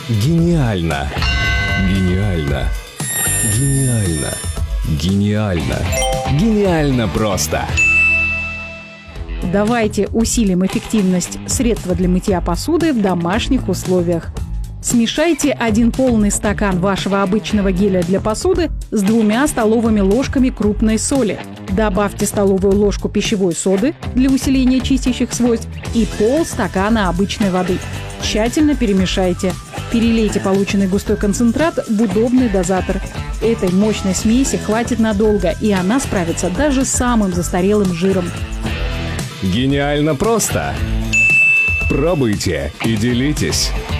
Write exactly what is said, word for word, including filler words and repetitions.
Гениально! Гениально! Гениально! Гениально! Гениально просто! Давайте усилим эффективность средства для мытья посуды в домашних условиях. Смешайте один полный стакан вашего обычного геля для посуды с двумя столовыми ложками крупной соли. Добавьте столовую ложку пищевой соды для усиления чистящих свойств и полстакана обычной воды. Тщательно перемешайте. Перелейте полученный густой концентрат в удобный дозатор. Этой мощной смеси хватит надолго, и она справится даже с самым застарелым жиром. Гениально просто! Пробуйте и делитесь!